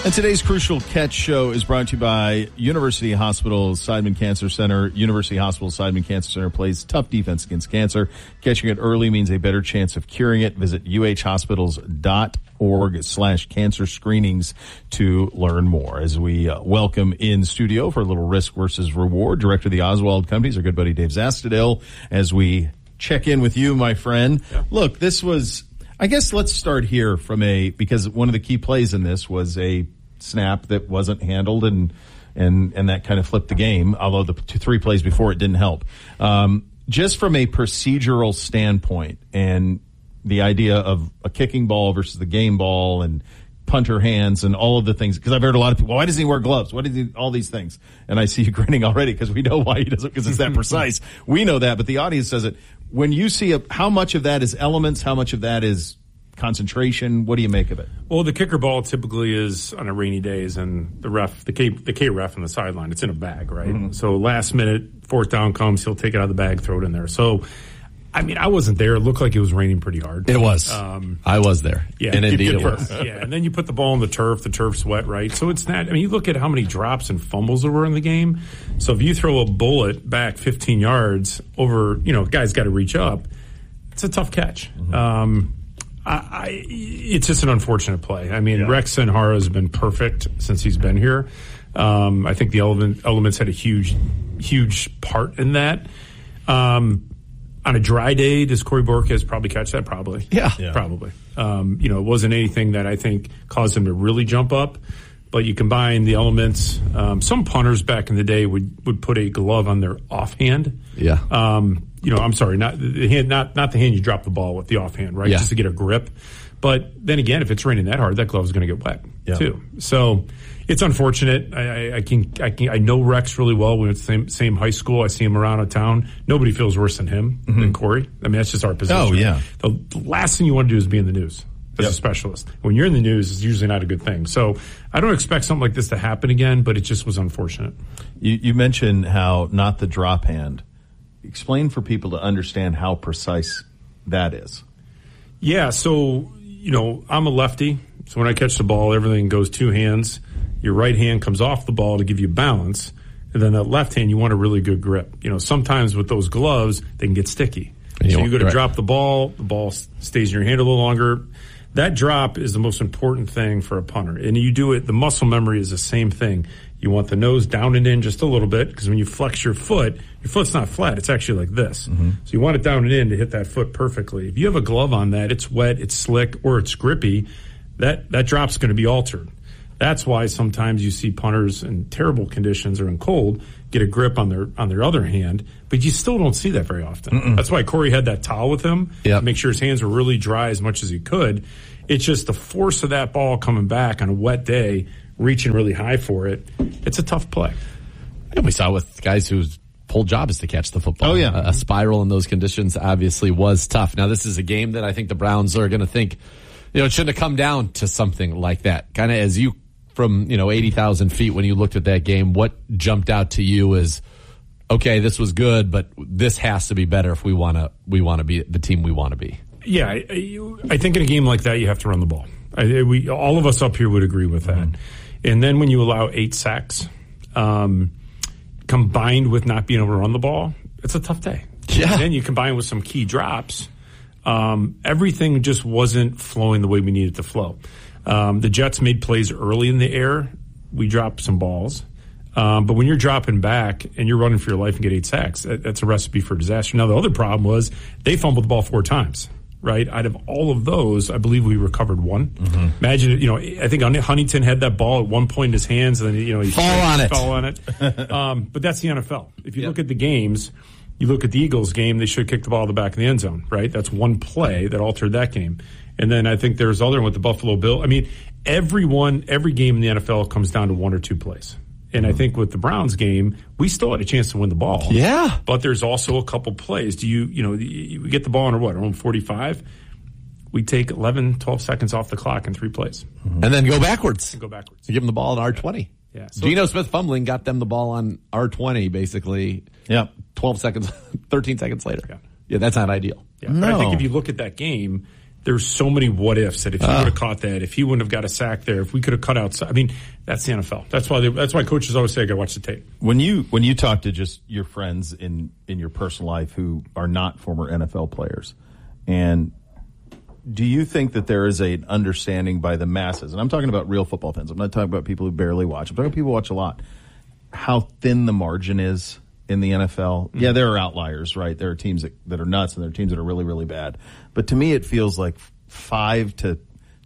And today's Crucial Catch show is brought to you by University Hospital Seidman Cancer Center. University Hospital Seidman Cancer Center plays tough defense against cancer. Catching it early means a better chance of curing it. Visit uhhospitals.org/cancer screenings to learn more. As we welcome in studio for a little risk versus reward, Director of the Oswald Companies, our good buddy Dave Zastudel, as we check in with you, my friend. Yeah. Look, this was, I guess let's start here because one of the key plays in this was a snap that wasn't handled and that kind of flipped the game, although the 3 plays before it didn't help. Just from a procedural standpoint and the idea of a kicking ball versus the game ball and punter hands and all of the things, because I've heard a lot of people, why doesn't he wear gloves? Why does he, all these things? And I see you grinning already because we know why he doesn't, because it's that precise. We know that, but the audience doesn't. When you see how much of that is elements, how much of that is concentration, what do you make of it? Well, the kicker ball typically is on a rainy days, and the K ref on the sideline, it's in a bag, right? Mm-hmm. So last minute, 4th down comes, he'll take it out of the bag, throw it in there. So, I mean, I wasn't there. It looked like it was raining pretty hard. It was. I was there. Yeah, and indeed it was. Yeah, and then you put the ball on the turf's wet, right? So it's not, I mean, you look at how many drops and fumbles there were in the game. So if you throw a bullet back 15 yards over, guy's got to reach up, it's a tough catch. Mm-hmm. It's just an unfortunate play. I mean, yeah. Rex Senhara has been perfect since he's been here. I think the elements had a huge part in that. On a dry day, does Corey Borges probably catch that? Probably. Yeah. Probably. It wasn't anything that I think caused him to really jump up. But you combine the elements. Some punters back in the day would put a glove on their offhand. Yeah. I'm sorry, not the hand, not the hand you drop the ball with, the offhand, right? Yeah. Just to get a grip. But then again, if it's raining that hard, that glove is going to get wet too. So it's unfortunate. I know Rex really well. We went to the same high school. I see him around town. Nobody feels worse than him, than Corey. I mean, that's just our position. Oh, yeah. The last thing you want to do is be in the news as a specialist. When you're in the news, it's usually not a good thing. So I don't expect something like this to happen again, but it just was unfortunate. You mentioned how not the drop hand. Explain for people to understand how precise that is. Yeah, so, I'm a lefty. So when I catch the ball, everything goes 2 hands. Your right hand comes off the ball to give you balance. And then that left hand, you want a really good grip. Sometimes with those gloves, they can get sticky. So you go to drop the ball stays in your hand a little longer. That drop is the most important thing for a punter. And you do it, the muscle memory is the same thing. You want the nose down and in just a little bit, because when you flex your foot's not flat. It's actually like this. Mm-hmm. So you want it down and in to hit that foot perfectly. If you have a glove on that, it's wet, it's slick, or it's grippy, that drop's going to be altered. That's why sometimes you see punters in terrible conditions or in cold get a grip on their other hand, but you still don't see that very often. Mm-mm. That's why Corey had that towel with him to make sure his hands were really dry as much as he could. It's just the force of that ball coming back on a wet day, reaching really high for it. It's a tough play. And we saw with guys whose whole job is to catch the football. Oh, yeah. A spiral in those conditions obviously was tough. Now, this is a game that I think the Browns are going to think, it shouldn't have come down to something like that. Kind of as you, from, 80,000 feet when you looked at that game, what jumped out to you as, okay, this was good, but this has to be better if we want to be the team we want to be? Yeah, I think in a game like that, you have to run the ball. All of us up here would agree with that. Mm-hmm. And then when you allow 8 sacks, combined with not being able to run the ball, it's a tough day. Yeah. And then you combine with some key drops. Everything just wasn't flowing the way we needed to flow. The Jets made plays early in the air. We dropped some balls. But when you're dropping back and you're running for your life and get 8 sacks, that's a recipe for disaster. Now, the other problem was they fumbled the ball 4 times. Right? Out of all of those, I believe we recovered 1. Mm-hmm. Imagine, I think Huntington had that ball at one point in his hands, and then, he fell on it. But that's the NFL. If you look at the games, you look at the Eagles game, they should kick the ball to the back of the end zone, right? That's one play that altered that game. And then I think there's other one with the Buffalo Bill. I mean, every game in the NFL comes down to 1 or 2 plays. And I think with the Browns game, we still had a chance to win the ball. Yeah. But there's also a couple plays. We get the ball on our own 45. We take 11, 12 seconds off the clock in 3 plays. Mm-hmm. And then go backwards. You give them the ball on R20. Yeah. So Geno Smith fumbling got them the ball on R20, basically. Yeah. 12 seconds, 13 seconds later. Yeah. Yeah, that's not ideal. Yeah. No. But I think if you look at that game, there's so many what ifs that if he would have caught that, if he wouldn't have got a sack there, if we could have cut out. I mean, that's the NFL. That's why coaches always say I got to watch the tape. When you talk to just your friends in your personal life who are not former NFL players, and do you think that there is an understanding by the masses, and I'm talking about real football fans, I'm not talking about people who barely watch, I'm talking about people who watch a lot, how thin the margin is in the NFL? Yeah, there are outliers, right? There are teams that are nuts and there are teams that are really, really bad. But to me, it feels like 5 to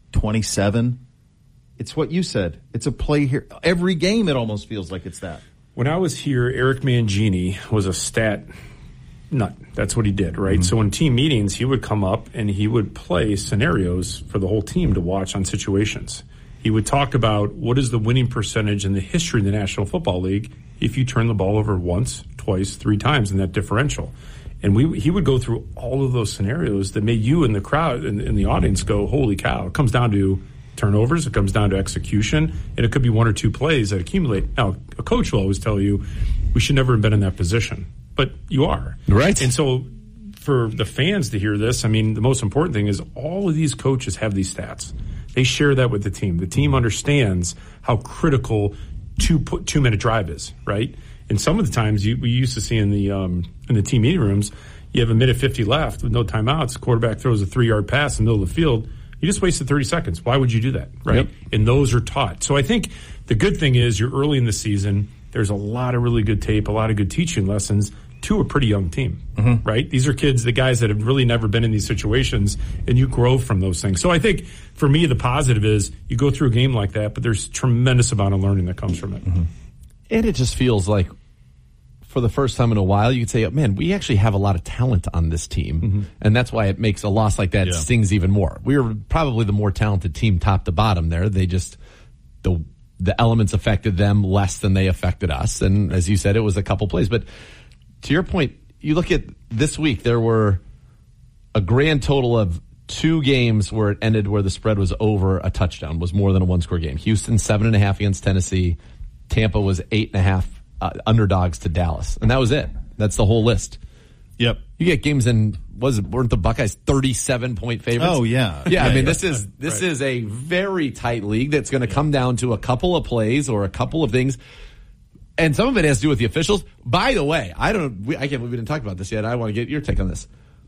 27. It's what you said. It's a play here. Every game, it almost feels like it's that. When I was here, Eric Mangini was a stat nut. That's what he did, right? Mm-hmm. So in team meetings, he would come up and he would play scenarios for the whole team to watch on situations. He would talk about what is the winning percentage in the history of the National Football League if you turn the ball over once, twice, 3 times in that differential. And he would go through all of those scenarios that made you in the crowd, in the audience, go, holy cow. It comes down to turnovers, it comes down to execution, and it could be 1 or 2 plays that accumulate. Now, a coach will always tell you, we should never have been in that position. But you are. Right. And so for the fans to hear this, I mean, the most important thing is all of these coaches have these stats. They share that with the team. The team understands how critical 2-minute drive is, right? And some of the times we used to see in the team meeting rooms, you have 1:50 left with no timeouts. The quarterback throws a 3-yard pass in the middle of the field. You just wasted 30 seconds. Why would you do that, right? Yep. And those are taught. So I think the good thing is you're early in the season. There's a lot of really good tape, a lot of good teaching lessons to a pretty young team, right? These are kids, the guys that have really never been in these situations, and you grow from those things. So I think for me, the positive is you go through a game like that, but there's tremendous amount of learning that comes from it. Mm-hmm. And it just feels like for the first time in a while, you could say, oh, man, we actually have a lot of talent on this team. Mm-hmm. And that's why it makes a loss like that stings even more. We were probably the more talented team top to bottom there. They just, the elements affected them less than they affected us. And as you said, it was a couple plays. But to your point, you look at this week, there were a grand total of 2 games where it ended where the spread was over a touchdown, was more than a 1-score game. Houston 7.5 against Tennessee. Tampa was 8.5 underdogs to Dallas. And that was it. That's the whole list. Yep. You get games in, weren't the Buckeyes 37-point favorites? Oh, yeah. Yeah, I mean, this is a very tight league that's going to come down to a couple of plays or a couple of things. And some of it has to do with the officials. By the way, I can't believe we didn't talk about this yet. I want to get your take on this.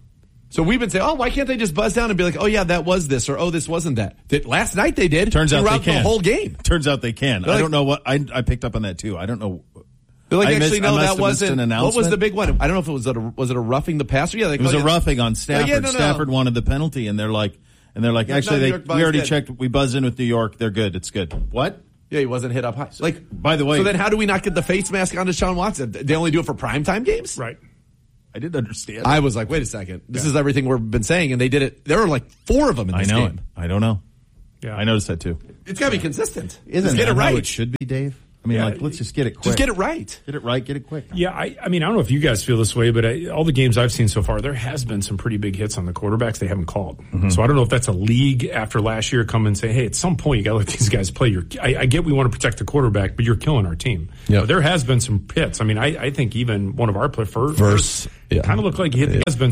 So we've been saying, oh, why can't they just buzz down and be like, oh, yeah, that was this, or oh, this wasn't that. Last night they did. Turns out they can. The whole game. Turns out they can. I don't know what, I picked up on that too. I don't know. They're like, actually, no, that wasn't. What was the big one? I don't know if was it a roughing the passer? Yeah, it was a roughing on Stafford. Like, Stafford wanted the penalty, and they're like, actually, we already checked. We buzzed in with New York. They're good. It's good. What? Yeah, he wasn't hit up high. Like, by the way, so then how do we not get the face mask on Deshaun Watson? They only do it for primetime games, right? I didn't understand. I was like, wait a second. This is everything we've been saying, and they did it. There were like 4 of them in this game. I don't know. Yeah, I noticed that too. It's got to be consistent. Isn't it right? How it should be, Dave. I mean, let's just get it quick. Just get it right. Get it right, get it quick. Yeah, I mean, I don't know if you guys feel this way, but all the games I've seen so far, there has been some pretty big hits on the quarterbacks they haven't called. Mm-hmm. So I don't know if that's a league after last year come and say, hey, at some point you got to let these guys play. I get we want to protect the quarterback, but you're killing our team. Yep. There has been some hits. I mean, I think even one of our players, first kind of looked like he hit the has been